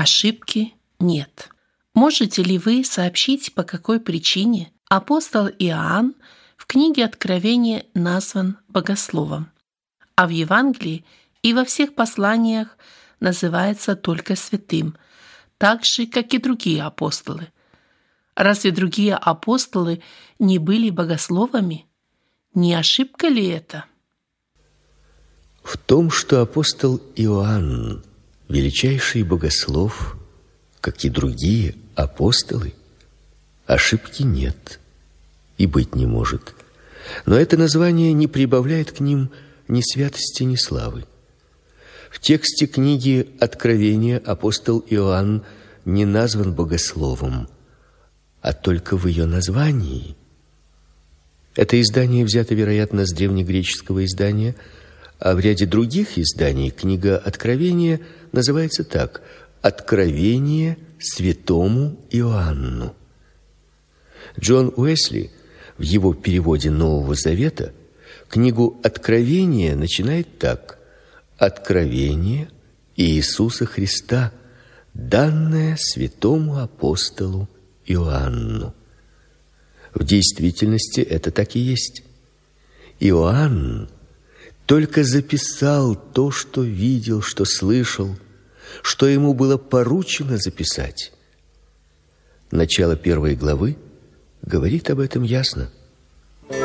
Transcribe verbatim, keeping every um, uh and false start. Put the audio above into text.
Ошибки нет. Можете ли вы сообщить, по какой причине апостол Иоанн в книге Откровения назван богословом, а в Евангелии и во всех посланиях называется только святым, так же, как и другие апостолы? Разве другие апостолы не были богословами? Не ошибка ли это? В том, что апостол Иоанн величайший богослов, как и другие апостолы, ошибки нет и быть не может. Но это название не прибавляет к ним ни святости, ни славы. В тексте книги Откровения апостол Иоанн не назван богословом, а только в ее названии. Это издание взято, вероятно, с древнегреческого издания, а в ряде других изданий книга Откровения называется так: «Откровение святому Иоанну». Джон Уэсли в его переводе Нового Завета книгу Откровения начинает так: «Откровение Иисуса Христа, данное святому апостолу Иоанну». В действительности это так и есть. Иоанн только записал то, что видел, что слышал, что ему было поручено записать. Начало первой главы говорит об этом ясно.